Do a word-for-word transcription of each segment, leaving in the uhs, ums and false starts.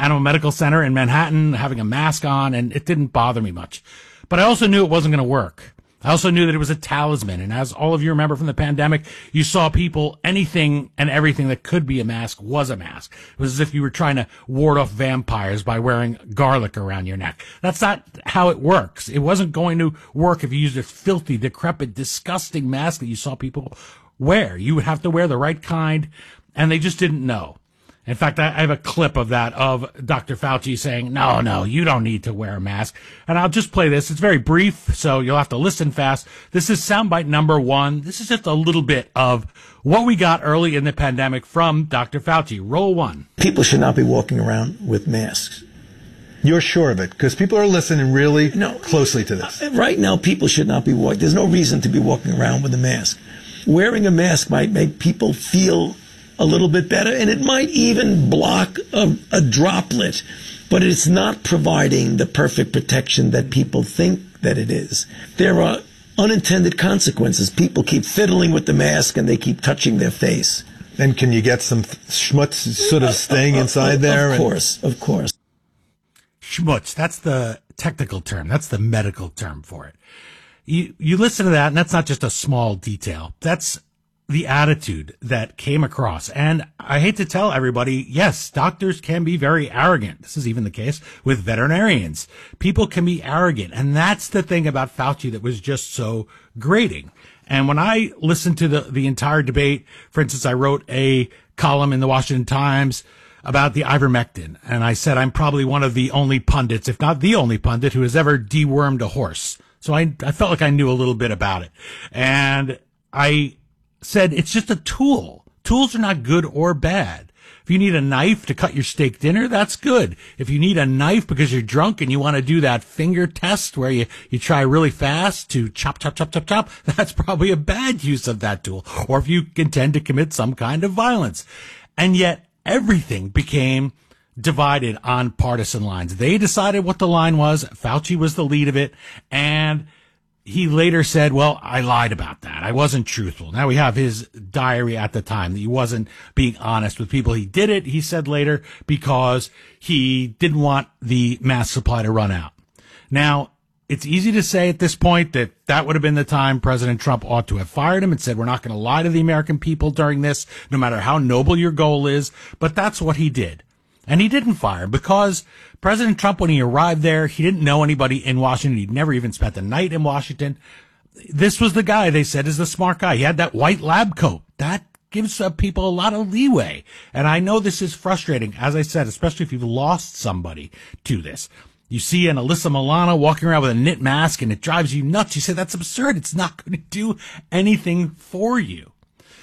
Animal Medical Center in Manhattan having a mask on, and it didn't bother me much. But I also knew it wasn't going to work. I also knew that it was a talisman. And as all of you remember from the pandemic, you saw people, anything and everything that could be a mask was a mask. It was as if you were trying to ward off vampires by wearing garlic around your neck. That's not how it works. It wasn't going to work if you used a filthy, decrepit, disgusting mask that you saw people wear. You would have to wear the right kind, and they just didn't know. In fact, I have a clip of that, of Doctor Fauci saying, no, no, you don't need to wear a mask. And I'll just play this. It's very brief, so you'll have to listen fast. This is soundbite number one. This is just a little bit of what we got early in the pandemic from Doctor Fauci. Roll one. People should not be walking around with masks. You're sure of it? Because people are listening really no, closely to this. Right now, people should not be walking. There's no reason to be walking around with a mask. Wearing a mask might make people feel a little bit better, and it might even block a, a droplet, but it's not providing the perfect protection that people think that it is. There are unintended consequences. People keep fiddling with the mask and they keep touching their face. And can you get some schmutz sort of staying inside there? Of course, of course. Schmutz, that's the technical term. That's the medical term for it. You, you listen to that, and that's not just a small detail. That's the attitude that came across. And I hate to tell everybody, yes, doctors can be very arrogant. This is even the case with veterinarians. People can be arrogant. And that's the thing about Fauci that was just so grating. And when I listened to the, the entire debate, for instance, I wrote a column in the Washington Times about the ivermectin. And I said, I'm probably one of the only pundits, if not the only pundit, who has ever dewormed a horse. So I, I felt like I knew a little bit about it. And I said it's just a tool. Tools are not good or bad. If you need a knife to cut your steak dinner, that's good. If you need a knife because you're drunk and you want to do that finger test where you, you try really fast to chop, chop, chop, chop, chop, that's probably a bad use of that tool. Or if you intend to commit some kind of violence. And yet everything became divided on partisan lines. They decided what the line was. Fauci was the lead of it. And he later said, well, I lied about that. I wasn't truthful. Now we have his diary at the time that he wasn't being honest with people. He did it, he said later, because he didn't want the mask supply to run out. Now, it's easy to say at this point that that would have been the time President Trump ought to have fired him and said, we're not going to lie to the American people during this, no matter how noble your goal is. But that's what he did. And he didn't fire because President Trump, when he arrived there, he didn't know anybody in Washington. He'd never even spent the night in Washington. This was the guy they said is the smart guy. He had that white lab coat. That gives uh, people a lot of leeway. And I know this is frustrating, as I said, especially if you've lost somebody to this. You see an Alyssa Milano walking around with a knit mask and it drives you nuts. You say, that's absurd. It's not going to do anything for you.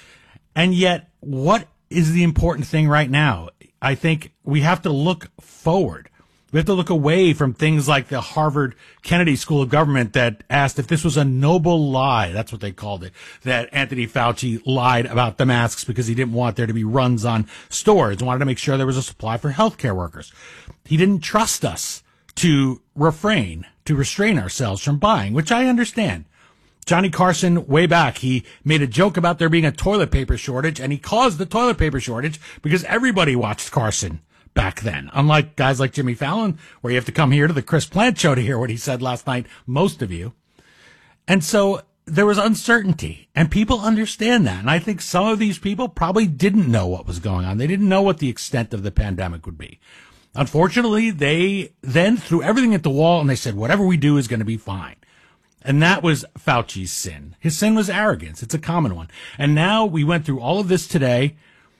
And yet, what is the important thing right now? I think we have to look forward. We have to look away from things like the Harvard Kennedy School of Government that asked if this was a noble lie. That's what they called it. That Anthony Fauci lied about the masks because he didn't want there to be runs on stores and wanted to make sure there was a supply for healthcare workers. He didn't trust us to refrain, to restrain ourselves from buying, which I understand. Johnny Carson, way back, he made a joke about there being a toilet paper shortage, and he caused the toilet paper shortage because everybody watched Carson back then. Unlike guys like Jimmy Fallon, where you have to come here to the Chris Plant show to hear what he said last night, most of you. And so there was uncertainty, and people understand that. And I think some of these people probably didn't know what was going on. They didn't know what the extent of the pandemic would be. Unfortunately, they then threw everything at the wall, and they said, whatever we do is going to be fine. And that was Fauci's sin. His sin was arrogance. It's a common one. And now we went through all of this today,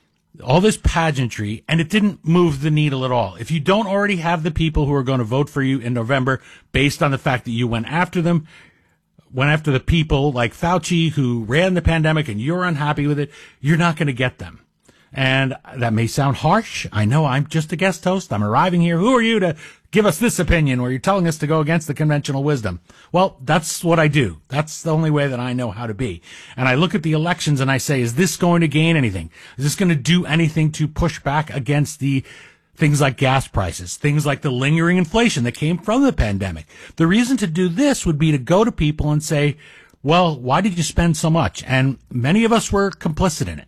all this pageantry, and it didn't move the needle at all. If you don't already have the people who are going to vote for you in November based on the fact that you went after them, went after the people like Fauci who ran the pandemic and you're unhappy with it, you're not going to get them. And that may sound harsh. I know I'm just a guest host. I'm arriving here. Who are you to give us this opinion where you're telling us to go against the conventional wisdom? Well, that's what I do. That's the only way that I know how to be. And I look at the elections and I say, is this going to gain anything? Is this going to do anything to push back against the things like gas prices, things like the lingering inflation that came from the pandemic? The reason to do this would be to go to people and say, well, why did you spend so much? And many of us were complicit in it.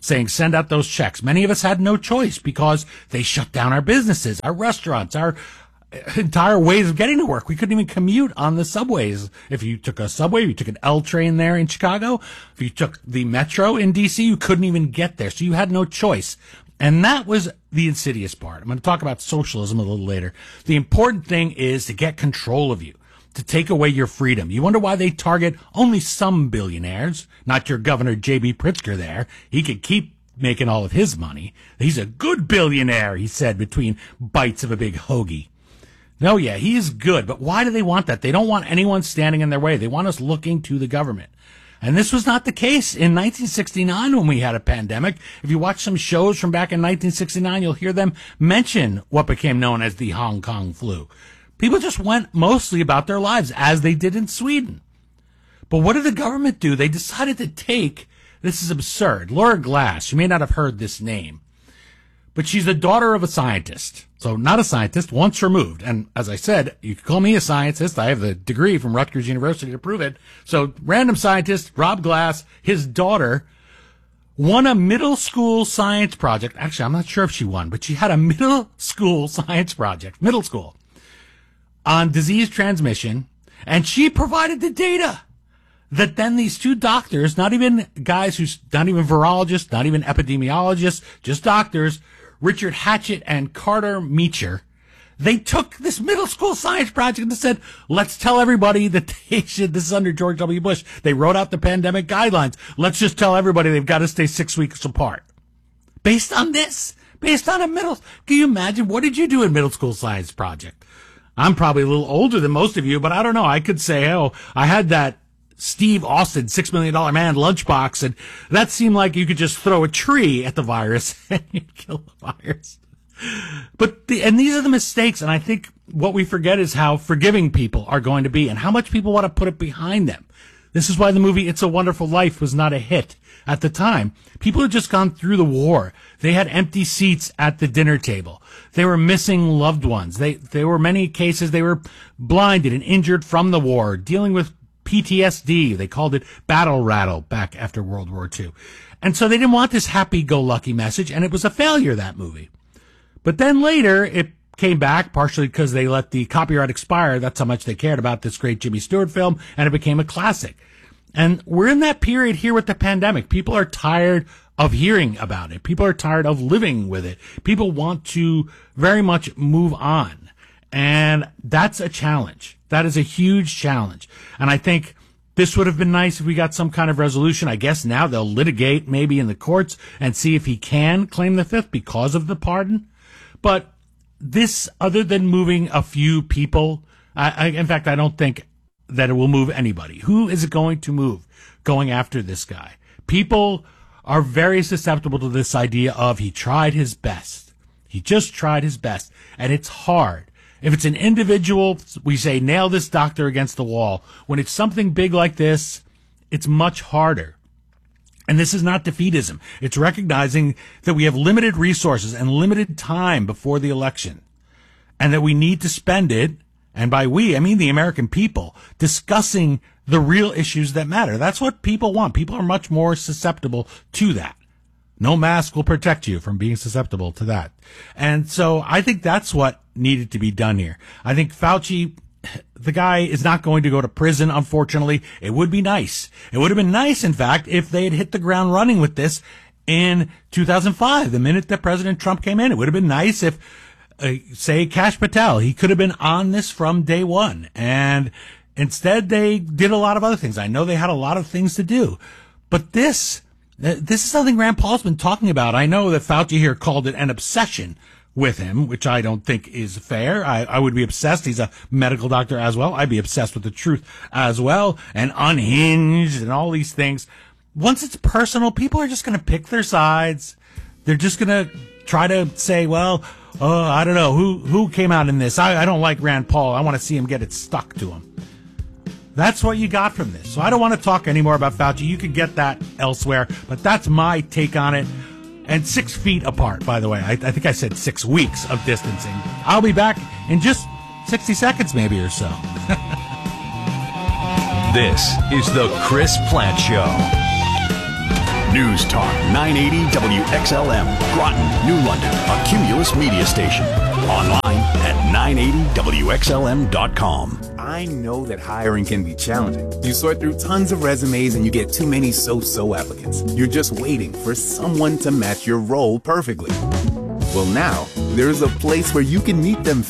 saying, send out those checks. Many of us had no choice because they shut down our businesses, our restaurants, our entire ways of getting to work. We couldn't even commute on the subways. If you took a subway, you took an L train there in Chicago. If you took the metro in D C, you couldn't even get there. So you had no choice. And that was the insidious part. I'm going to talk about socialism a little later. The important thing is to get control of you, to take away your freedom. You wonder why they target only some billionaires, not your Governor J B. Pritzker there. He could keep making all of his money. He's a good billionaire, he said, between bites of a big hoagie. No, yeah, he is good, but why do they want that? They don't want anyone standing in their way. They want us looking to the government. And this was not the case in nineteen sixty-nine when we had a pandemic. If you watch some shows from back in nineteen sixty-nine, you'll hear them mention what became known as the Hong Kong flu. People just went mostly about their lives as they did in Sweden. But what did the government do? They decided to take, this is absurd, Laura Glass. You may not have heard this name, but she's the daughter of a scientist. So not a scientist, once removed. And as I said, you can call me a scientist. I have the degree from Rutgers University to prove it. So random scientist, Rob Glass, his daughter, won a middle school science project. Actually, I'm not sure if she won, but she had a middle school science project, middle school, on disease transmission. And she provided the data that then these two doctors, not even guys who's not even virologists, not even epidemiologists, just doctors, Richard Hatchett and Carter Meacher, they took this middle school science project and said, let's tell everybody that they should, this is under George W. Bush, they wrote out the pandemic guidelines. Let's just tell everybody they've got to stay six weeks apart. Based on this, based on a middle, can you imagine, what did you do in middle school science project? I'm probably a little older than most of you, but I don't know. I could say, oh, I had that Steve Austin Six Million Dollar Man lunchbox, and that seemed like you could just throw a tree at the virus and you'd kill the virus. But the, and these are the mistakes, and I think what we forget is how forgiving people are going to be and how much people want to put it behind them. This is why the movie It's a Wonderful Life was not a hit at the time. People had just gone through the war. They had empty seats at the dinner table. They were missing loved ones. They, there were many cases they were blinded and injured from the war, dealing with P T S D. They called it battle rattle back after World War Two. And so they didn't want this happy-go-lucky message, and it was a failure, that movie. But then later, it came back, partially because they let the copyright expire. That's how much they cared about this great Jimmy Stewart film, and it became a classic. And we're in that period here with the pandemic. People are tired of hearing about it. People are tired of living with it. People want to very much move on. And that's a challenge. That is a huge challenge. And I think this would have been nice if we got some kind of resolution. I guess now they'll litigate maybe in the courts and see if he can claim the fifth because of the pardon. But this, other than moving a few people, I, I, in fact, I don't think that it will move anybody. Who is it going to move going after this guy? People are very susceptible to this idea of he tried his best. He just tried his best. And it's hard. If it's an individual, we say, nail this doctor against the wall. When it's something big like this, it's much harder. And this is not defeatism. It's recognizing that we have limited resources and limited time before the election, and that we need to spend it, and by we, I mean the American people, discussing the real issues that matter. That's what people want. People are much more susceptible to that. No mask will protect you from being susceptible to that. And so I think that's what needed to be done here. I think Fauci, the guy is not going to go to prison, unfortunately. It would be nice. It would have been nice, in fact, if they had hit the ground running with this in two thousand five, the minute that President Trump came in. It would have been nice if, uh, say, Kash Patel, he could have been on this from day one. And instead, they did a lot of other things. I know they had a lot of things to do. But this, this is something Rand Paul's been talking about. I know that Fauci here called it an obsession with him, which I don't think is fair. I, I would be obsessed. He's a medical doctor as well. I'd be obsessed with the truth as well, and unhinged and all these things. Once it's personal, people are just going to pick their sides. They're just going to try to say, well, oh, I don't know, who who came out in this? I, I don't like Rand Paul. I want to see him get it stuck to him. That's what you got from this. So I don't want to talk anymore about Fauci. You could get that elsewhere, but that's my take on it. And six feet apart, by the way. I, I think I said six weeks of distancing. I'll be back in just sixty seconds, maybe, or so. This is the Chris Plante Show. News Talk nine eighty W X L M, Groton, New London, a Cumulus media station. Online at nine eighty W X L M dot com. I know that hiring can be challenging. You sort through tons of resumes and you get too many so-so applicants. You're just waiting for someone to match your role perfectly. Well, now, there's a place where you can meet them